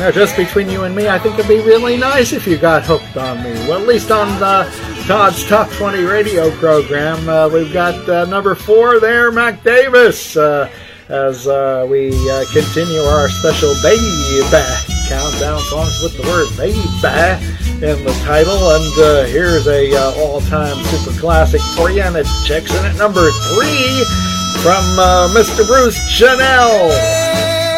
just between you and me, I think it'd be really nice if you got hooked on me. Well, at least on Todd's Top 20 radio program, we've got number 4 there, Mac Davis, as we continue our special baby countdown songs with the word baby in the title. And here's a all-time super classic for you, and it checks in at number 3 from Mr. Bruce Janelle.